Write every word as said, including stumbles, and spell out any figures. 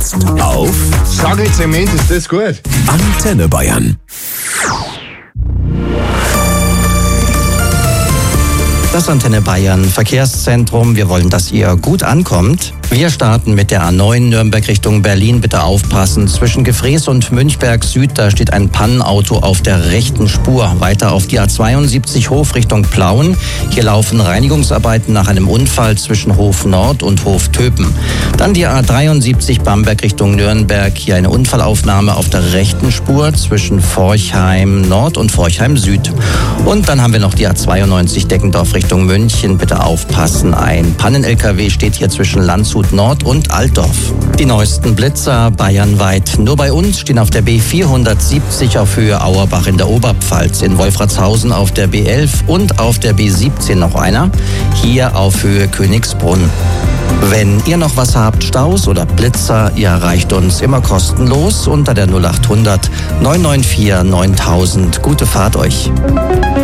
jetzt auf Zement, ist das gut? Antenne Bayern. Das Antenne Bayern Verkehrszentrum. Wir wollen, dass ihr gut ankommt. Wir starten mit der A neun Nürnberg Richtung Berlin. Bitte aufpassen. Zwischen Gefrees und Münchberg Süd, da steht ein Pannenauto auf der rechten Spur. Weiter auf die A zweiundsiebzig Hof Richtung Plauen. Hier laufen Reinigungsarbeiten nach einem Unfall zwischen Hof Nord und Hof Töpen. Dann die A dreiundsiebzig Bamberg Richtung Nürnberg. Hier eine Unfallaufnahme auf der rechten Spur zwischen Forchheim Nord und Forchheim Süd. Und dann haben wir noch die A zweiundneunzig Deckendorf Richtung München. Bitte aufpassen. Ein Pannen-L K W steht hier zwischen Landshut Nord und Altdorf. Die neuesten Blitzer bayernweit. Nur bei uns stehen auf der B vierhundertsiebzig auf Höhe Auerbach in der Oberpfalz, in Wolfratshausen auf der B elf und auf der B siebzehn noch einer. Hier auf Höhe Königsbrunn. Wenn ihr noch was habt, Staus oder Blitzer, ihr erreicht uns immer kostenlos unter der null acht hundert neun neun vier neuntausend. Gute Fahrt euch.